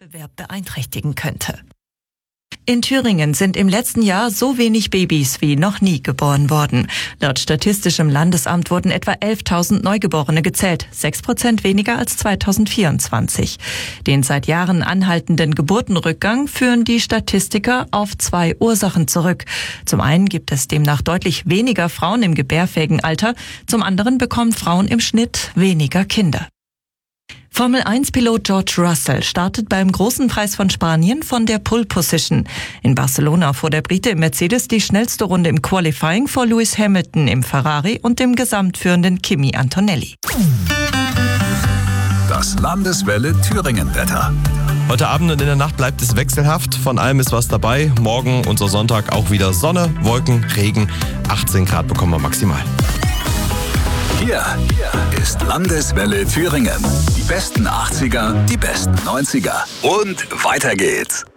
Wettbewerb beeinträchtigen könnte. In Thüringen sind im letzten Jahr so wenig Babys wie noch nie geboren worden. Laut Statistischem Landesamt wurden etwa 11.000 Neugeborene gezählt, 6% weniger als 2024. Den seit Jahren anhaltenden Geburtenrückgang führen die Statistiker auf 2 Ursachen zurück. Zum einen gibt es demnach deutlich weniger Frauen im gebärfähigen Alter, zum anderen bekommen Frauen im Schnitt weniger Kinder. Formel-1-Pilot George Russell startet beim Großen Preis von Spanien von der Pole Position. In Barcelona fuhr der Brite im Mercedes die schnellste Runde im Qualifying vor Lewis Hamilton im Ferrari und dem gesamtführenden Kimi Antonelli. Das Landeswelle Thüringen-Wetter. Heute Abend und in der Nacht bleibt es wechselhaft. Von allem ist was dabei. Morgen, unser Sonntag, auch wieder Sonne, Wolken, Regen. 18 Grad bekommen wir maximal. Hier ist Landeswelle Thüringen. Die besten 80er, die besten 90er. Und weiter geht's.